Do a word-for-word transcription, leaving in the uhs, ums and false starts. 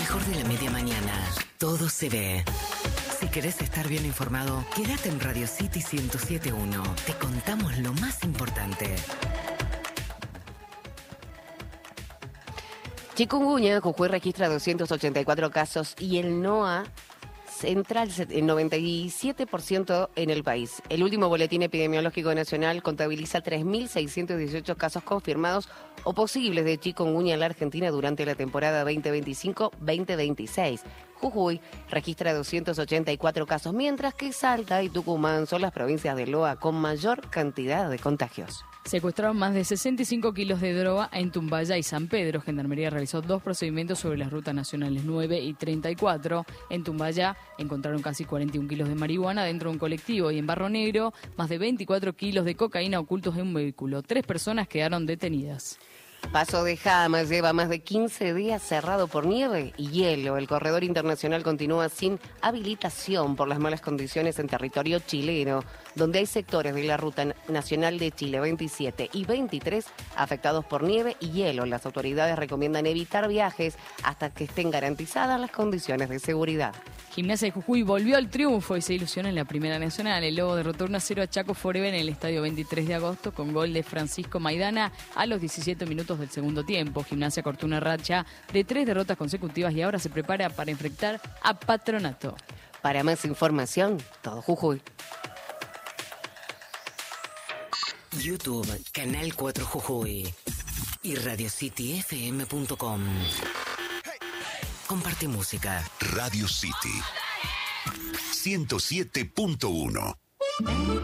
mejor de la media mañana. Todo se ve. Si querés estar bien informado, quédate en Radio City ciento siete punto uno. Te contamos lo más importante. Chikungunya, Jujuy registra doscientos ochenta y cuatro casos y el NOA entra el noventa y siete por ciento en el país. El último boletín epidemiológico nacional contabiliza tres mil seiscientos dieciocho casos confirmados o posibles de chikungunya en la Argentina durante la temporada veinte veinticinco veinte veintiséis. Jujuy registra doscientos ochenta y cuatro casos, mientras que Salta y Tucumán son las provincias de L O A con mayor cantidad de contagios. Secuestraron más de sesenta y cinco kilos de droga en Tumbayá y San Pedro. Gendarmería realizó dos procedimientos sobre las rutas nacionales nueve y treinta y cuatro. En Tumbayá encontraron casi cuarenta y un kilos de marihuana dentro de un colectivo y en Barro Negro más de veinticuatro kilos de cocaína ocultos en un vehículo. Tres personas quedaron detenidas. Paso de Jama lleva más de quince días cerrado por nieve y hielo. El corredor internacional continúa sin habilitación por las malas condiciones en territorio chileno, donde hay sectores de la Ruta Nacional de Chile veintisiete y veintitrés afectados por nieve y hielo. Las autoridades recomiendan evitar viajes hasta que estén garantizadas las condiciones de seguridad. Gimnasia de Jujuy volvió al triunfo y se ilusiona en la Primera Nacional. El Lobo derrotó uno a cero a Chaco Forever en el estadio veintitrés de agosto con gol de Francisco Maidana a los diecisiete minutos del segundo tiempo. Gimnasia cortó una racha de tres derrotas consecutivas y ahora se prepara para enfrentar a Patronato. Para más información, todo Jujuy. YouTube, Canal cuatro Jujuy y radio city f m punto com. Comparte música. Radio City ciento siete punto uno.